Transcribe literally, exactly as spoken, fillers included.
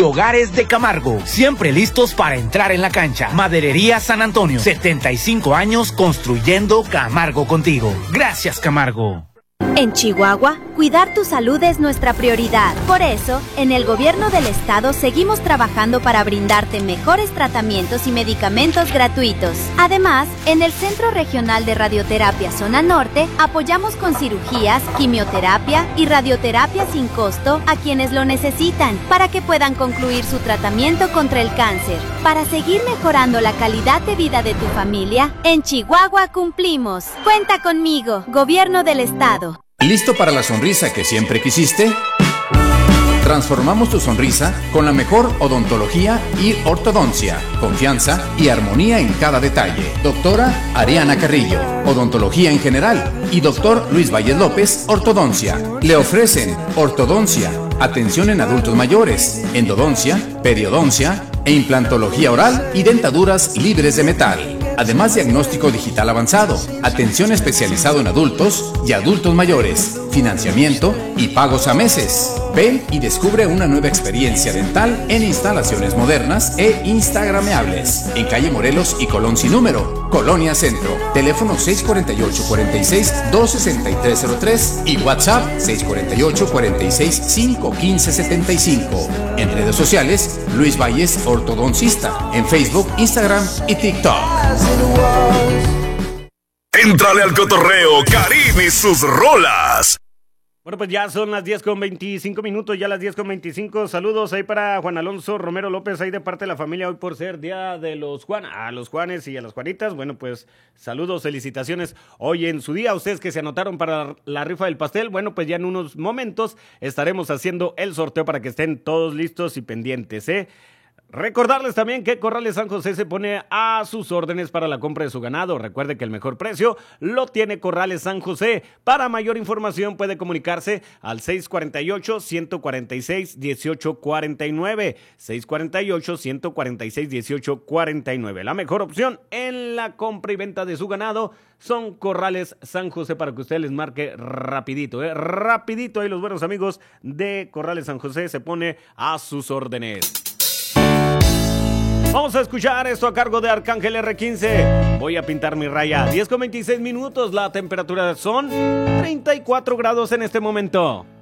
Hogares de Camargo, siempre listos para entrar en la cancha. Maderería San Antonio, setenta y cinco años construyendo Camargo contigo. Gracias, Camargo. En Chihuahua, cuidar tu salud es nuestra prioridad. Por eso, en el gobierno del estado seguimos trabajando para brindarte mejores tratamientos y medicamentos gratuitos. Además, en el Centro Regional de Radioterapia Zona Norte, apoyamos con cirugías, quimioterapia y radioterapia sin costo a quienes lo necesitan para que puedan concluir su tratamiento contra el cáncer. Para seguir mejorando la calidad de vida de tu familia, en Chihuahua cumplimos. Cuenta conmigo, Gobierno del Estado. ¿Listo para la sonrisa que siempre quisiste? Transformamos tu sonrisa con la mejor odontología y ortodoncia, confianza y armonía en cada detalle. Doctora Ariana Carrillo, odontología en general, y doctor Luis Valles López, ortodoncia. Le ofrecen ortodoncia, atención en adultos mayores, endodoncia, periodoncia e implantología oral y dentaduras libres de metal. Además, diagnóstico digital avanzado, atención especializado en adultos y adultos mayores, financiamiento y pagos a meses. Ven y descubre una nueva experiencia dental en instalaciones modernas e instagrameables. En calle Morelos y Colón sin número, Colonia Centro. Teléfono seis cuatro ocho, cuatro seis, dos seis tres cero tres y WhatsApp seis cuatro ocho, cuatro seis, cinco uno cinco siete cinco. En redes sociales, Luis Valles Ortodoncista. En Facebook, Instagram y TikTok. Éntrale al cotorreo, Karim y sus rolas. Bueno, pues ya son las diez con veinticinco minutos, ya las diez con veinticinco. Saludos ahí para Juan Alonso Romero López, ahí de parte de la familia, hoy por ser día de los Juan, a los Juanes y a las Juanitas. Bueno, pues saludos, felicitaciones hoy en su día. Ustedes que se anotaron para la rifa del pastel, bueno, pues ya en unos momentos estaremos haciendo el sorteo para que estén todos listos y pendientes, ¿eh? Recordarles también que Corrales San José se pone a sus órdenes para la compra de su ganado. Recuerde que el mejor precio lo tiene Corrales San José. Para mayor información puede comunicarse al seis cuatro ocho, uno cuatro seis, uno ocho cuatro nueve. seis cuatro ocho, uno cuatro seis, uno ocho cuatro nueve. La mejor opción en la compra y venta de su ganado son Corrales San José, para que usted les marque rapidito, ¿eh? Rapidito, ahí los buenos amigos de Corrales San José se pone a sus órdenes. Vamos a escuchar esto a cargo de Arcángel erre quince. Voy a pintar mi raya. diez con veintiséis minutos. La temperatura son treinta y cuatro grados en este momento.